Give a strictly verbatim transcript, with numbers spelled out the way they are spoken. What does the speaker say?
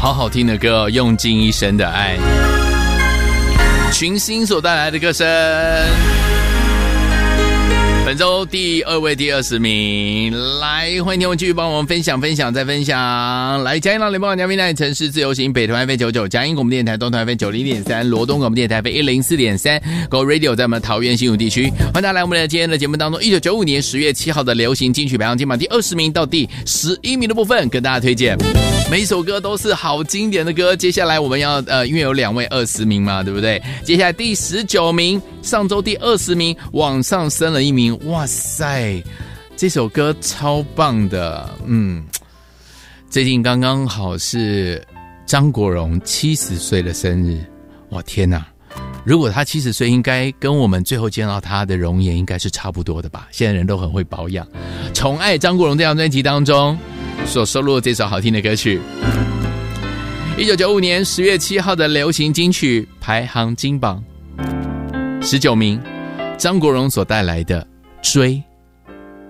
好好听的歌，用尽一生的爱，群星所带来的歌声。本周第二位第二十名，来欢迎听众继续帮我们分享分享再分享。来嘉义浪联播嘉宾台城市自由行北投 F M 九十九，嘉义广播电台东投 F M 九十零点三，罗东广播电台 F M 一零四点三 Go Radio 在我们桃园新竹地区。欢迎大家来我们的今天的节目当中，一九九五年十月七号的流行金曲排行金榜第二十名到第十一名的部分，跟大家推荐。每一首歌都是好经典的歌。接下来我们要呃，因为有两位二十名嘛，对不对？接下来第十九名，上周第二十名往上升了一名。哇塞，这首歌超棒的。嗯，最近刚刚好是张国荣七十岁的生日。哇天哪，如果他七十岁，应该跟我们最后见到他的容颜应该是差不多的吧。现在人都很会保养。宠爱张国荣这张专辑当中所收录的这首好听的歌曲，一九九五年十月七号的流行金曲排行金榜十九名，张国荣所带来的追。